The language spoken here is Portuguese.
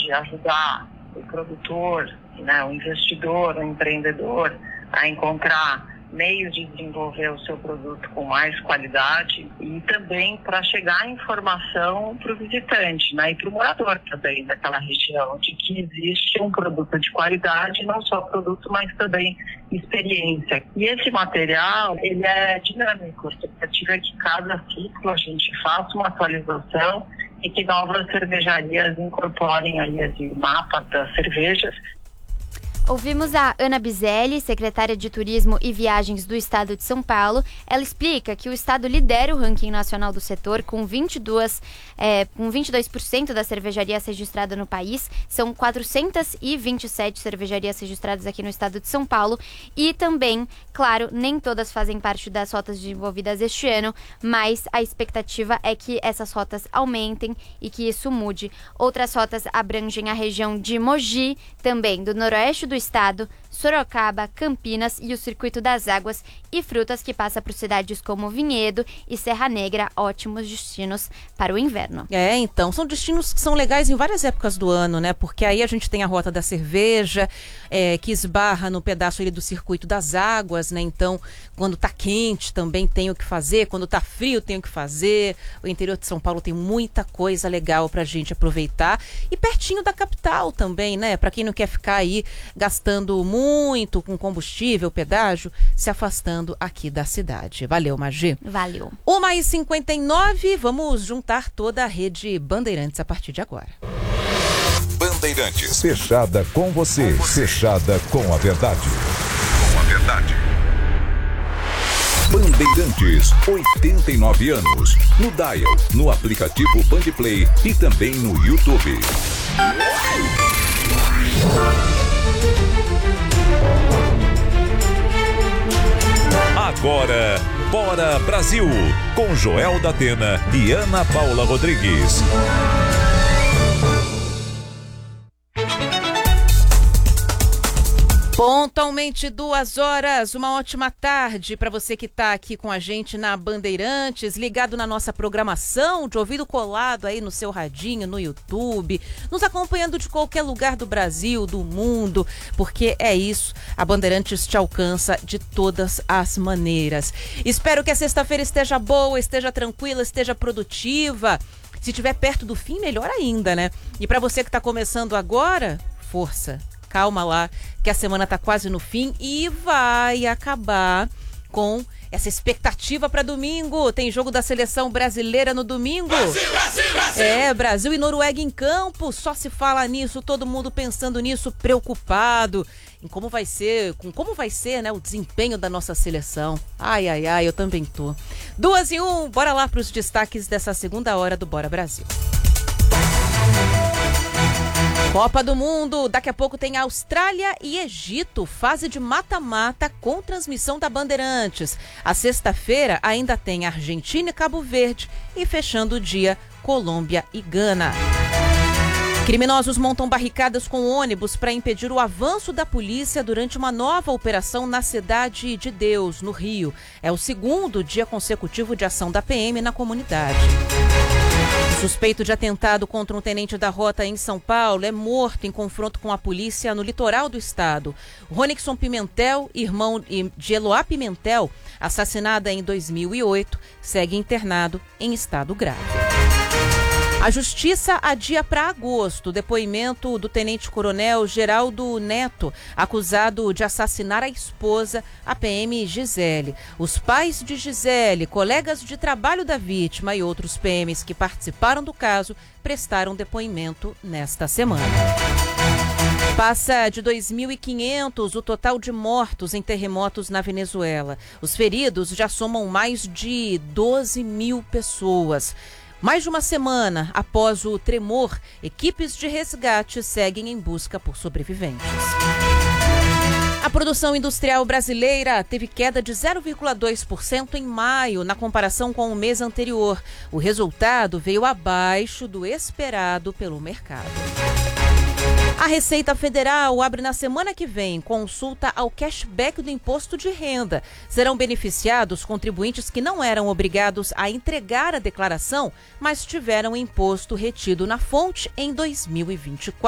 de ajudar o produtor, né, o investidor, o empreendedor a encontrar meios de desenvolver o seu produto com mais qualidade e também para chegar a informação para o visitante, né, e para o morador também daquela região, de que existe um produto de qualidade, não só produto, mas também experiência. E esse material, ele é dinâmico, a expectativa é que cada ciclo a gente faça uma atualização e que novas cervejarias incorporem aí esse mapa das cervejas. Ouvimos a Ana Biselli, secretária de Turismo e Viagens do Estado de São Paulo. Ela explica que o Estado lidera o ranking nacional do setor com 22% das cervejarias registradas no país. São 427 cervejarias registradas aqui no Estado de São Paulo. E também, claro, nem todas fazem parte das rotas desenvolvidas este ano, mas a expectativa é que essas rotas aumentem e que isso mude. Outras rotas abrangem a região de Mogi, também do noroeste do estado, Sorocaba, Campinas e o Circuito das Águas e Frutas, que passa por cidades como Vinhedo e Serra Negra, ótimos destinos para o inverno. Então, são destinos que são legais em várias épocas do ano, né? Porque aí a gente tem a Rota da Cerveja, que esbarra no pedaço ali do Circuito das Águas, né? Então, quando tá quente também tem o que fazer, quando tá frio tem o que fazer. O interior de São Paulo tem muita coisa legal pra gente aproveitar. E pertinho da capital também, né? Pra quem não quer ficar aí gastando muito com combustível, pedágio, se afastando aqui da cidade. Valeu, Magi. Valeu. 1h59, vamos juntar toda a rede Bandeirantes a partir de agora. Bandeirantes. Fechada com você. Fechada com a verdade. Com a verdade. Bandeirantes, 89 anos. No Dial, no aplicativo Bandplay e também no YouTube. Agora, Bora Brasil, com Joel da Atena e Ana Paula Rodrigues. Pontualmente 2 horas, uma ótima tarde para você que está aqui com a gente na Bandeirantes, ligado na nossa programação, de ouvido colado aí no seu radinho, no YouTube, nos acompanhando de qualquer lugar do Brasil, do mundo, porque é isso, a Bandeirantes te alcança de todas as maneiras. Espero que a sexta-feira esteja boa, esteja tranquila, esteja produtiva. Se estiver perto do fim, melhor ainda, né? E para você que está começando agora, força. Calma lá, que a semana tá quase no fim e vai acabar com essa expectativa para domingo. Tem jogo da seleção brasileira no domingo. Brasil, Brasil, Brasil! Brasil e Noruega em campo. Só se fala nisso, todo mundo pensando nisso, preocupado em como vai ser, né, o desempenho da nossa seleção. Ai, eu também tô. 2-1, bora lá para os destaques dessa segunda hora do Bora Brasil. Copa do Mundo, daqui a pouco tem Austrália e Egito, fase de mata-mata com transmissão da Bandeirantes. A sexta-feira ainda tem Argentina e Cabo Verde e fechando o dia, Colômbia e Gana. Criminosos montam barricadas com ônibus para impedir o avanço da polícia durante uma nova operação na Cidade de Deus, no Rio. É o segundo dia consecutivo de ação da PM na comunidade. Suspeito de atentado contra um tenente da rota em São Paulo é morto em confronto com a polícia no litoral do estado. Ronixon Pimentel, irmão de Eloá Pimentel, assassinada em 2008, segue internado em estado grave. A Justiça adia para agosto o depoimento do tenente-coronel Geraldo Neto, acusado de assassinar a esposa, a PM Gisele. Os pais de Gisele, colegas de trabalho da vítima e outros PMs que participaram do caso prestaram depoimento nesta semana. Passa de 2.500 o total de mortos em terremotos na Venezuela. Os feridos já somam mais de 12 mil pessoas. Mais de uma semana após o tremor, equipes de resgate seguem em busca por sobreviventes. A produção industrial brasileira teve queda de 0,2% em maio, na comparação com o mês anterior. O resultado veio abaixo do esperado pelo mercado. A Receita Federal abre na semana que vem consulta ao cashback do imposto de renda. Serão beneficiados contribuintes que não eram obrigados a entregar a declaração, mas tiveram o imposto retido na fonte em 2024.